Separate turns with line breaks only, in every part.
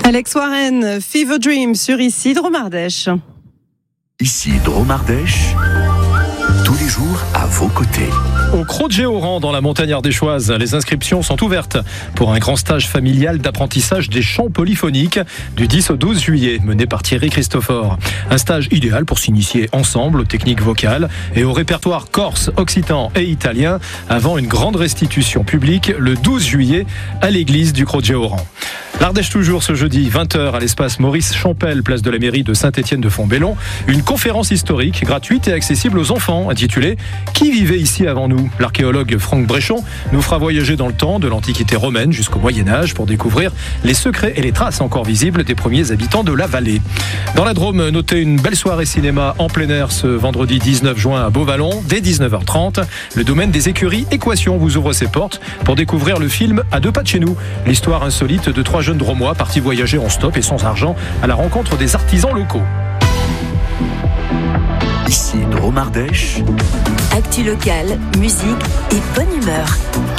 Alex Warren, Fever Dream sur Ici Dromardèche.
Ici Dromardèche, tous les jours à vos côtés.
Au Crot-de-Géoran, dans la montagne ardéchoise, les inscriptions sont ouvertes pour un grand stage familial d'apprentissage des chants polyphoniques du 10 au 12 juillet, mené par Thierry Christophore. Un stage idéal pour s'initier ensemble aux techniques vocales et au répertoire corse, occitan et italien avant une grande restitution publique le 12 juillet à l'église du Crot-de-Géoran. L'Ardèche toujours ce jeudi, 20h à l'espace Maurice Champel, place de la mairie de Saint-Étienne-de-Fontbellon. Une conférence historique gratuite et accessible aux enfants intitulée « Qui vivait ici avant nous ?» L'archéologue Franck Bréchon nous fera voyager dans le temps de l'Antiquité romaine jusqu'au Moyen-Âge pour découvrir les secrets et les traces encore visibles des premiers habitants de la vallée. Dans la Drôme, notez une belle soirée cinéma en plein air ce vendredi 19 juin à Beauvallon, dès 19h30. Le domaine des écuries Équation vous ouvre ses portes pour découvrir le film À deux pas de chez nous. L'histoire insolite de 3 jeunes Dromois partis voyager en stop et sans argent à la rencontre des artisans locaux.
Ici Dromardèche.
Actu locale, musique et bonne humeur.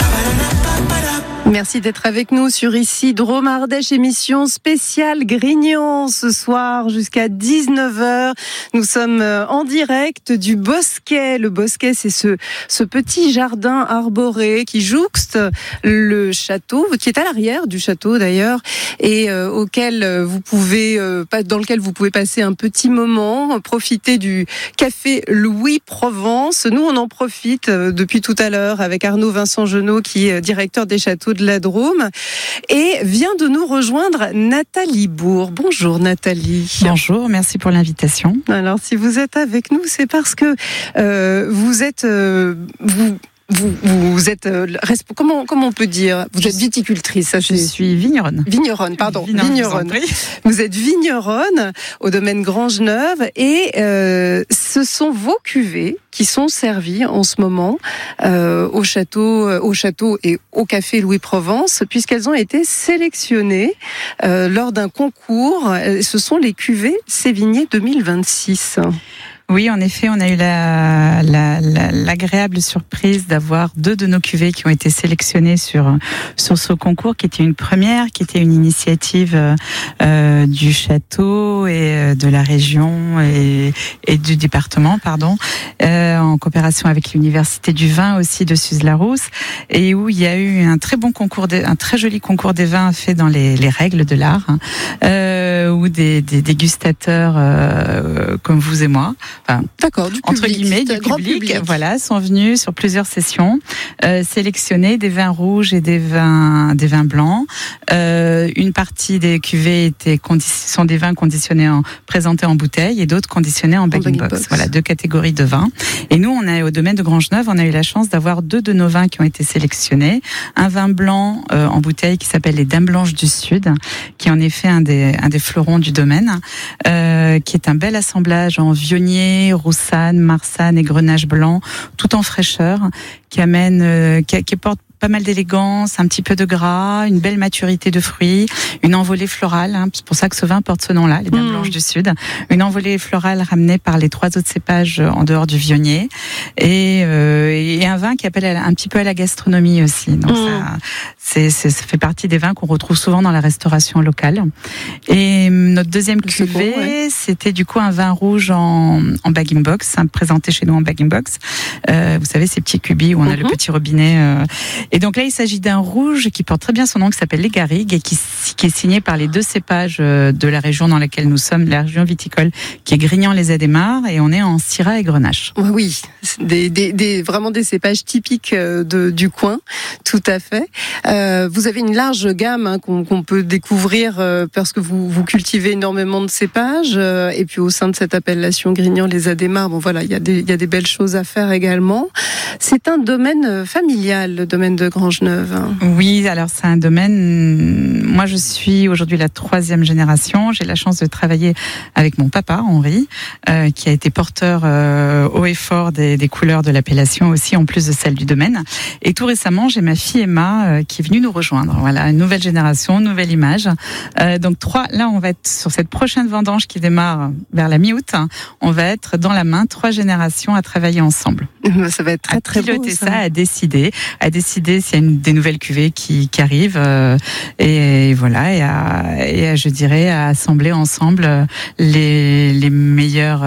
Merci d'être avec nous sur Ici Dromardèche, émission spéciale Grignan ce soir jusqu'à 19h. Nous sommes en direct du Bosquet. Le Bosquet, c'est ce petit jardin arboré qui jouxte le château, qui est à l'arrière du château d'ailleurs, et dans lequel vous pouvez passer un petit moment, profiter du café Louis Provence. Nous, on en profite depuis tout à l'heure avec Arnaud Vincent Genot, qui est directeur des châteaux de la Drôme, et vient de nous rejoindre Nathalie Bourg. Bonjour Nathalie.
Bonjour, merci pour l'invitation.
Alors si vous êtes avec nous, c'est parce que vous êtes comment on peut dire, vous êtes viticultrice.
Je suis vigneronne.
Vigneronne. Vous êtes vigneronne au domaine Grangeneuve, et ce sont vos cuvées qui sont servies en ce moment au château et au café Louis Provence, puisqu'elles ont été sélectionnées lors d'un concours. Ce sont les cuvées Sévigné 2026.
Oui, en effet, on a eu l'agréable surprise d'avoir 2 de nos cuvées qui ont été sélectionnées sur ce concours, qui était une première, qui était une initiative du château et de la région et du département, en coopération avec l'université du vin aussi de Suse-la-Rousse, et où il y a eu un très joli concours des vins fait dans les règles de l'art, où des dégustateurs comme vous et moi,
d'accord, du public,
entre guillemets, du public, voilà, sont venus sur plusieurs sessions sélectionner des vins rouges et des vins blancs. Une partie des cuvées sont des vins conditionnés présentés en bouteille, et d'autres conditionnés en bagging box. Voilà, 2 catégories de vins. Et nous, au domaine de Grangeneuve, on a eu la chance d'avoir 2 de nos vins qui ont été sélectionnés. Un vin blanc en bouteille qui s'appelle les Dames Blanches du Sud, qui est en effet un des fleurons du domaine, qui est un bel assemblage en Viognier, Roussanne, Marsanne et Grenache blanc, tout en fraîcheur, qui porte pas mal d'élégance, un petit peu de gras, une belle maturité de fruits, une envolée florale, c'est pour ça que ce vin porte ce nom-là, les Dames Blanches du Sud, une envolée florale ramenée par les 3 autres cépages en dehors du Viognier, et un vin qui appelle un petit peu à la gastronomie aussi. Donc ça fait partie des vins qu'on retrouve souvent dans la restauration locale. Et notre deuxième cuvée, c'était du coup un vin rouge en bagging box, présenté chez nous en bagging box. Vous savez, ces petits cubis où on a le petit robinet. Et donc là, il s'agit d'un rouge qui porte très bien son nom, qui s'appelle les Garrigues, et qui est signé par les 2 cépages de la région dans laquelle nous sommes, la région viticole, qui est Grignan-les-Adémars, et on est en Syrah et Grenache.
Oui, vraiment des cépages typiques du coin, tout à fait. Vous avez une large gamme qu'on peut découvrir parce que vous cultivez énormément de cépages, et puis au sein de cette appellation Grignan-les-Adémars, il y a des belles choses à faire également. C'est un domaine familial, le domaine de Grangeneuve.
Oui, alors c'est un domaine. Moi, je suis aujourd'hui la 3e génération. J'ai la chance de travailler avec mon papa, Henri, qui a été porteur haut et fort des couleurs de l'appellation aussi, en plus de celle du domaine. Et tout récemment, j'ai ma fille Emma qui est venue nous rejoindre. Voilà, une nouvelle génération, nouvelle image. Donc là, on va être sur cette prochaine vendange qui démarre vers la mi-août. On va être dans la main 3 générations à travailler ensemble.
Ça va être très très beau.
À décider décider s'il y a des nouvelles cuvées qui arrivent et voilà, et je dirais à assembler ensemble les meilleures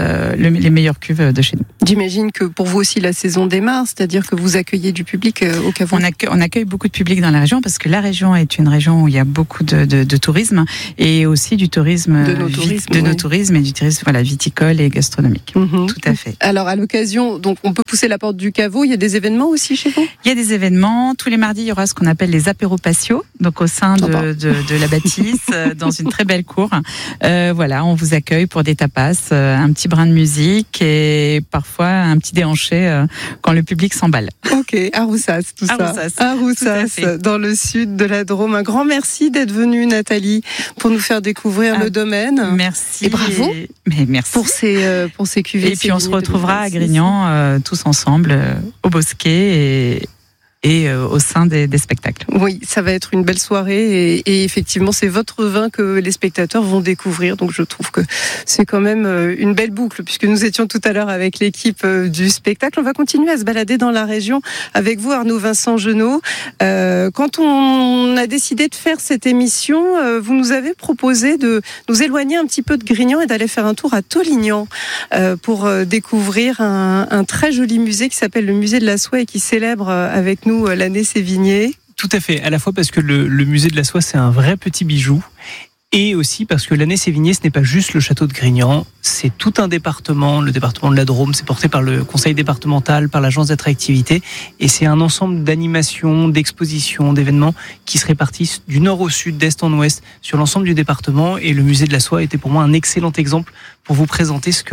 cuves de chez nous.
J'imagine que pour vous aussi la saison démarre, c'est-à-dire que vous accueillez du public au Caveau.
On accueille beaucoup de public dans la région parce que la région est une région où il y a beaucoup de tourisme et aussi du tourisme
de nos tourismes
et du tourisme viticole et gastronomique. Tout à fait.
Alors à l'occasion, donc on peut pousser la porte du Caveau. Il y a des événements aussi chez vous ?
Il y a des événements. Tous les mardis, il y aura ce qu'on appelle les apéros patio, donc au sein de la bâtisse, dans une très belle cour. Voilà, on vous accueille pour des tapas, un petit brin de musique et parfois un petit déhanché quand le public s'emballe.
Ok, à Roussas, tout ça. À Roussas, dans le sud de la Drôme. Un grand merci d'être venue, Nathalie, pour nous faire découvrir le domaine.
Merci.
Et bravo.
Merci.
Pour ces cuvées.
Et puis on se retrouvera à Grignan tous ensemble au Bosquet et au sein des spectacles.
Oui, ça va être une belle soirée et effectivement c'est votre vin que les spectateurs vont découvrir, donc je trouve que c'est quand même une belle boucle puisque nous étions tout à l'heure avec l'équipe du spectacle. On va continuer à se balader dans la région avec vous, Arnaud Vincent Genot. Quand on a décidé de faire cette émission, vous nous avez proposé de nous éloigner un petit peu de Grignan et d'aller faire un tour à Tollignan pour découvrir un très joli musée qui s'appelle le musée de la soie et qui célèbre avec nous l'année Sévigné.
Tout à fait, à la fois parce que le musée de la soie c'est un vrai petit bijou et aussi parce que l'année Sévigné ce n'est pas juste le château de Grignan, c'est tout un département, le département de la Drôme, c'est porté par le conseil départemental, par l'agence d'attractivité et c'est un ensemble d'animations, d'expositions, d'événements qui se répartissent du nord au sud, d'est en ouest sur l'ensemble du département et le musée de la soie était pour moi un excellent exemple pour vous présenter ce que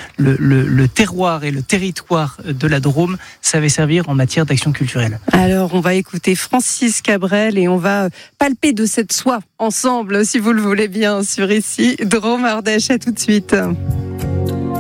le terroir et le territoire de la Drôme savait servir en matière d'action culturelle.
Alors, on va écouter Francis Cabrel et on va palper de cette soie ensemble, si vous le voulez bien, sur ici, Drôme Ardèche. À tout de suite.